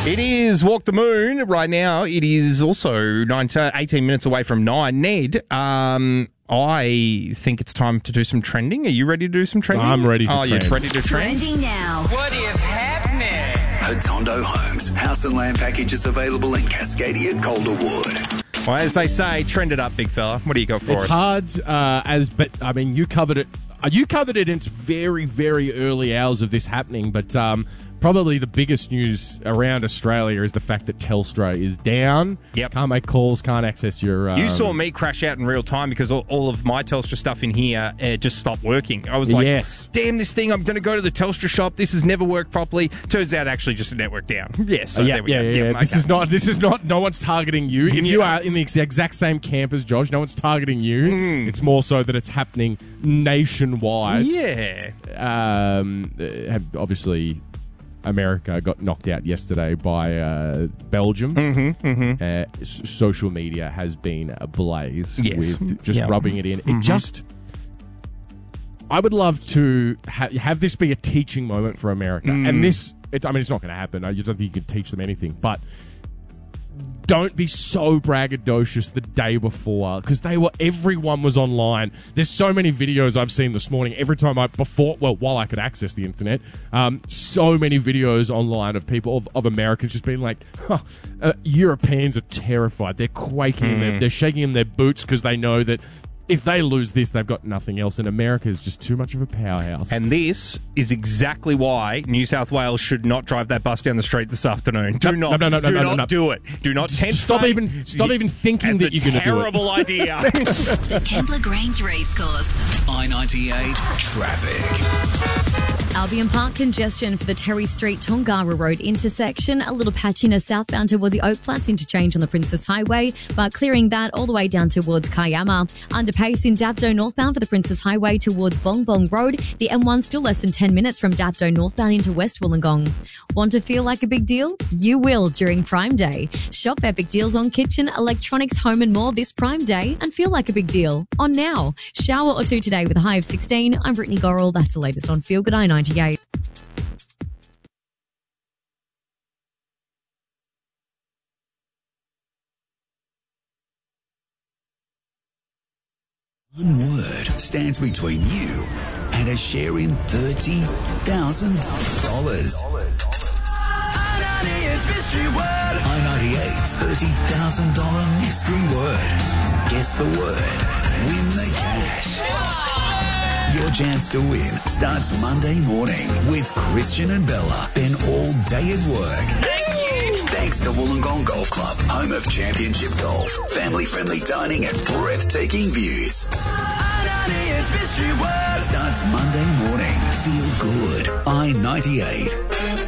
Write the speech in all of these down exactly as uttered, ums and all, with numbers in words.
It is Walk the Moon right now. It is also nineteen, eighteen minutes away from nine. Ned, um, I think it's time to do some trending. Are you ready to do some trending? I'm ready to oh, trend. you're ready to trend? Trending now. What is happening? Hotondo Homes. House and land packages available in Cascadia, Calderwood. Well, as they say, trend it up, big fella. What do you got for It's us? hard, uh, as but I mean, you covered it. Uh, you covered it in its very, very early hours of this happening. But um, probably the biggest news around Australia is the fact that Telstra is down. Yep. Can't make calls, can't access your. Um, You saw me crash out in real time because all, all of my Telstra stuff in here uh, just stopped working. I was like, Yes. damn this thing, I'm going to go to the Telstra shop. This has never worked properly. Turns out actually just a network down. Yes. So Uh, yeah, there we yeah, go. yeah. Yep, This okay. is not. This is not. No one's targeting you. If you Yeah. are in the ex- exact same camp as Josh, no one's targeting you. Mm. It's more so that it's happening nationwide. Yeah. Um, uh, have obviously, America got knocked out yesterday by uh, Belgium. Mm-hmm, mm-hmm. Uh, s- social media has been ablaze Yes. with just Yeah. rubbing it in. Mm-hmm. It just. I would love to ha- have this be a teaching moment for America, Mm. and this. It, I mean, it's not going to happen. I just don't think you can teach them anything, but. Don't be so braggadocious the day before, because they were. Everyone was online. There's so many videos I've seen this morning. Every time I before, well, while I could access the internet, um, so many videos online of people of, of Americans just being like, huh, uh, Europeans are terrified. They're quaking. In their, they're shaking in their boots because they know that if they lose this, they've got nothing else. And America is just too much of a powerhouse. And this is exactly why New South Wales should not drive that bus down the street this afternoon. Do No, not, no, no, no, do no, no, not no. do it. Do not tempt stop fate. even stop even thinking It's that a you're going to do it. terrible idea. The Kembla Grange Racecourse. I ninety-eight traffic. Albion Park congestion for the Terry Street Tongara Road intersection. A little patchiness southbound towards the Oak Flats interchange on the Princess Highway, but clearing that all the way down towards Kayama. Underpace in Dapto northbound for the Princess Highway towards Bong Bong Road. The M one still less than ten minutes from Dapto northbound into West Wollongong. Want to feel like a big deal? You will during Prime Day. Shop epic deals on kitchen, electronics, home and more this Prime Day and feel like a big deal. On now. Shower or two today with a high of sixteen. I'm Brittany Gorrell. That's the latest on Feel Good I ninety-eight. One word stands between you and a share in thirty thousand dollars. I ninety-eight's mystery word. I ninety-eight's thirty thousand dollars mystery word. Guess the word. Win the cash. Your chance to win starts Monday morning with Christian and Bella. Then all day at work. Thank you. Thanks to Wollongong Golf Club, home of championship golf, family-friendly dining and breathtaking views. I ninety-eight's mystery word starts Monday morning. Feel good. I ninety-eight.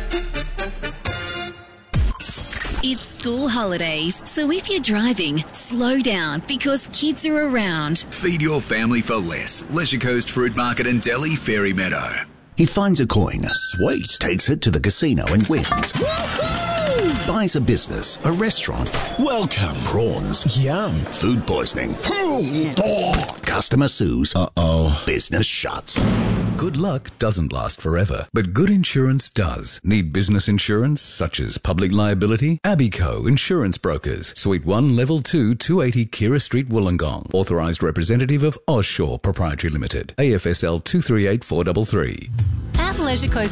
It's school holidays, so if you're driving, slow down because kids are around. Feed your family for less. Leisure Coast Fruit Market and Deli, Fairy Meadow. He finds a coin, sweet, takes it to the casino and wins. Buys a business, a restaurant. Welcome. Prawns. Yum. Food poisoning. Customer sues. Uh-oh. Business shuts. Good luck doesn't last forever, but good insurance does. Need business insurance, such as public liability? Abico Insurance Brokers, Suite one, Level two, two eighty Kira Street, Wollongong. Authorised representative of Oshaw Proprietary Limited. A F S L two three eight four three three. At Leisure Coast